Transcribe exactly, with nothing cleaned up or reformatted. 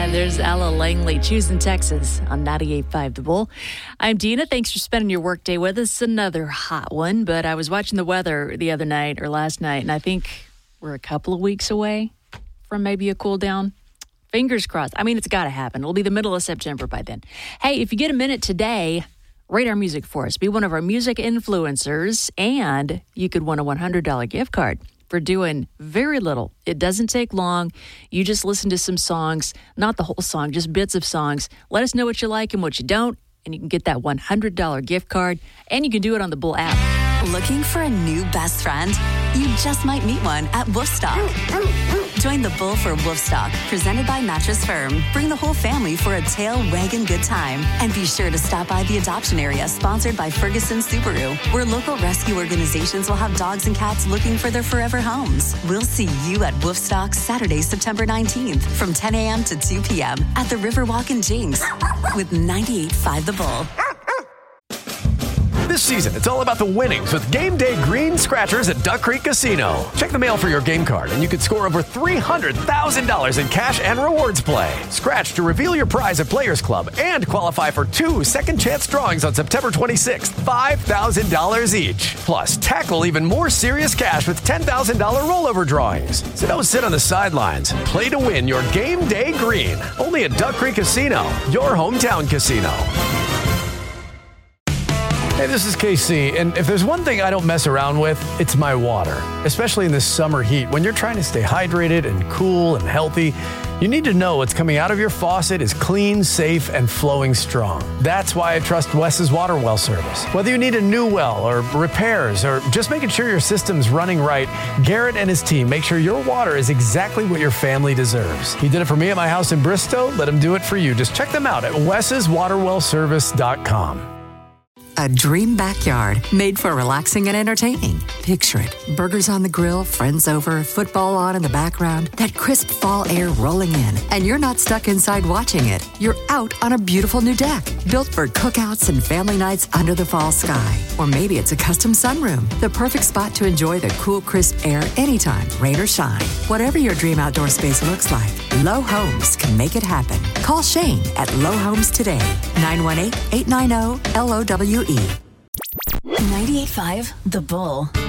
And there's Ella Langley, Choosing Texas on ninety-eight point five The Bull. I'm Dina. Thanks for spending your workday with us. Another hot one, but I was watching the weather the other night or last night, and I think we're a couple of weeks away from maybe a cool down. Fingers crossed. I mean, it's got to happen. It'll be the middle of September by then. Hey, if you get a minute today, rate our music for us. Be one of our music influencers, and you could win a one hundred dollars gift card for doing very little. It doesn't take long. You just listen to some songs, not the whole song, just bits of songs. Let us know what you like and what you don't, and you can get that one hundred dollars gift card, and you can do it on the Bull app. Looking for a new best friend? You just might meet one at Woofstock. Join the Bull for Woofstock, presented by Mattress Firm. Bring the whole family for a tail wagging good time. And be sure to stop by the adoption area, sponsored by Ferguson Subaru, where local rescue organizations will have dogs and cats looking for their forever homes. We'll see you at Woofstock Saturday, September nineteenth, from ten a.m. to two p.m. at the Riverwalk in Jinx with ninety-eight point five The Bull. This season, it's all about the winnings with Game Day Green Scratchers at Duck Creek Casino. Check the mail for your game card, and you could score over three hundred thousand dollars in cash and rewards play. Scratch to reveal your prize at Players Club and qualify for two second chance drawings on September twenty-sixth, five thousand dollars each. Plus, tackle even more serious cash with ten thousand dollars rollover drawings. So don't sit on the sidelines. Play to win your Game Day Green. Only at Duck Creek Casino, your hometown casino. Hey, this is K C, and if there's one thing I don't mess around with, it's my water, especially in this summer heat. When you're trying to stay hydrated and cool and healthy, you need to know what's coming out of your faucet is clean, safe, and flowing strong. That's why I trust Wes's Water Well service. Whether you need a new well or repairs or just making sure your system's running right, Garrett and his team make sure your water is exactly what your family deserves. He did it for me at my house in Bristow. Let him do it for you. Just check them out at wes's water well service dot com. A dream backyard made for relaxing and entertaining. Picture it. Burgers on the grill, friends over, football on in the background, that crisp fall air rolling in. And you're not stuck inside watching it. You're out on a beautiful new deck, built for cookouts and family nights under the fall sky. Or maybe it's a custom sunroom, the perfect spot to enjoy the cool, crisp air anytime, rain or shine. Whatever your dream outdoor space looks like, Low Homes can make it happen. Call Shane at Low Homes today, nine one eight, eight nine zero, L O W E. ninety-eight point five The Bull.